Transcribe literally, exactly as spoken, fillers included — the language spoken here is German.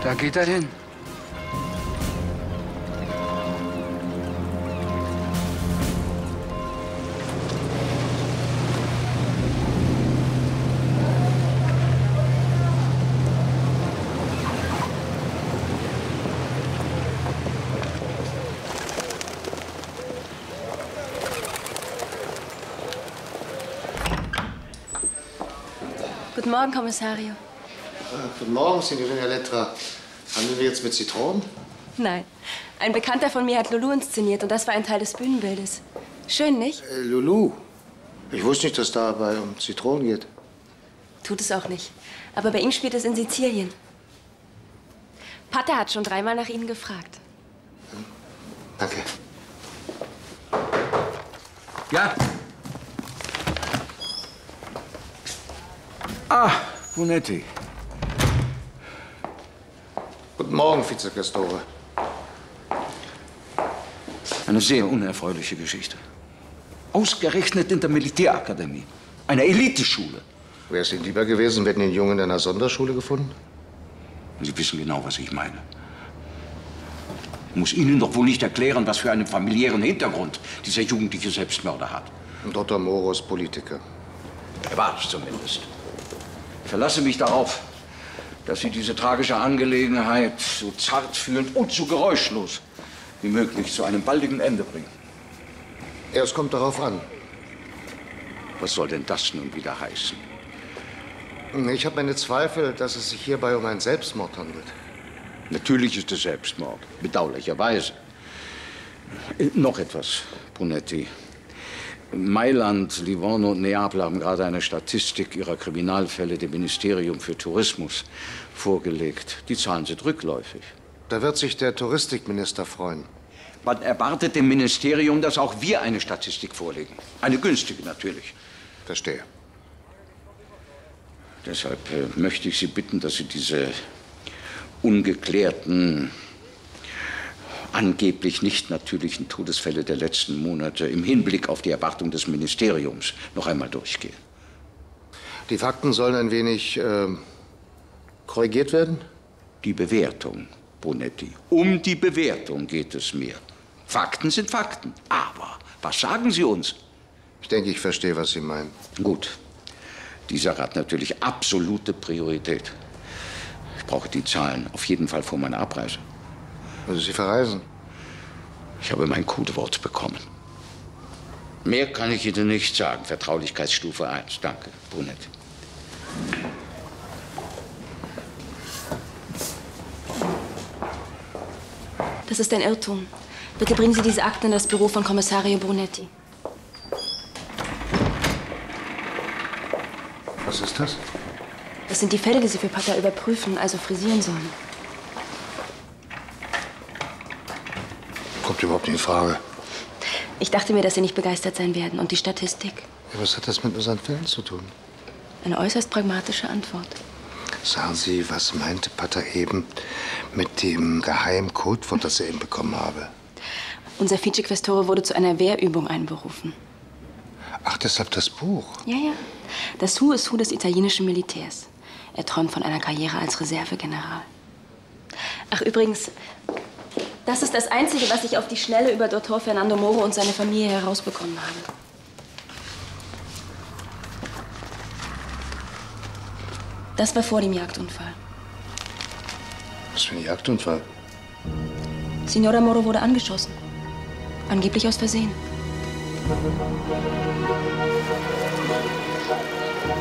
Da geht er hin. Guten Morgen, Kommissario. Ah, guten Morgen, Signorina Lettra. Handeln wir jetzt mit Zitronen? Nein. Ein Bekannter von mir hat Lulu inszeniert und das war ein Teil des Bühnenbildes. Schön, nicht? Äh, Lulu? Ich wusste nicht, dass es dabei um Zitronen geht. Tut es auch nicht. Aber bei ihm spielt es in Sizilien. Pater hat schon dreimal nach Ihnen gefragt. Hm. Danke. Ja? Ah, Brunetti. Guten Morgen, Vizequestore. Eine sehr unerfreuliche Geschichte. Ausgerechnet in der Militärakademie. Einer Eliteschule. Wäre es Ihnen lieber gewesen, wir hätten den Jungen in einer Sonderschule gefunden? Sie wissen genau, was ich meine. Ich muss Ihnen doch wohl nicht erklären, was für einen familiären Hintergrund dieser jugendliche Selbstmörder hat. Doktor Moro ist Politiker. Er war es zumindest. Ich verlasse mich darauf, dass Sie diese tragische Angelegenheit so zartfühlend und so geräuschlos wie möglich zu einem baldigen Ende bringen. Es kommt darauf an. Was soll denn das nun wieder heißen? Ich habe meine Zweifel, dass es sich hierbei um einen Selbstmord handelt. Natürlich ist es Selbstmord, bedauerlicherweise. Äh, noch etwas, Brunetti. Mailand, Livorno und Neapel haben gerade eine Statistik ihrer Kriminalfälle dem Ministerium für Tourismus vorgelegt. Die Zahlen sind rückläufig. Da wird sich der Touristikminister freuen. Man erwartet dem Ministerium, dass auch wir eine Statistik vorlegen. Eine günstige natürlich. Verstehe. Deshalb äh, möchte ich Sie bitten, dass Sie diese ungeklärten, angeblich nicht natürlichen Todesfälle der letzten Monate im Hinblick auf die Erwartung des Ministeriums noch einmal durchgehen. Die Fakten sollen ein wenig äh, korrigiert werden? Die Bewertung, Brunetti. Um die Bewertung geht es mir. Fakten sind Fakten. Aber was sagen Sie uns? Ich denke, ich verstehe, was Sie meinen. Gut. Die Sache hat natürlich absolute Priorität. Ich brauche die Zahlen auf jeden Fall vor meiner Abreise. Also Sie verreisen? Ich habe mein Codewort bekommen. Mehr kann ich Ihnen nicht sagen. Vertraulichkeitsstufe eins. Danke, Brunetti. Das ist ein Irrtum. Bitte bringen Sie diese Akten in das Büro von Kommissario Brunetti. Was ist das? Das sind die Fälle, die Sie für Pater überprüfen, also frisieren sollen. Kommt überhaupt nicht in Frage. Ich dachte mir, dass Sie nicht begeistert sein werden. Und die Statistik? Ja, was hat das mit unseren Fällen zu tun? Eine äußerst pragmatische Antwort. Sagen Sie, was meinte Pater eben mit dem geheimen Codewort, das er eben bekommen habe? Unser Vizequestore wurde zu einer Wehrübung einberufen. Ach, deshalb das Buch? Ja, ja. Das Who is Who des italienischen Militärs. Er träumt von einer Karriere als Reservegeneral. Ach, übrigens, das ist das Einzige, was ich auf die Schnelle über Doktor Fernando Moro und seine Familie herausbekommen habe. Das war vor dem Jagdunfall. Was für ein Jagdunfall? Signora Moro wurde angeschossen. Angeblich aus Versehen.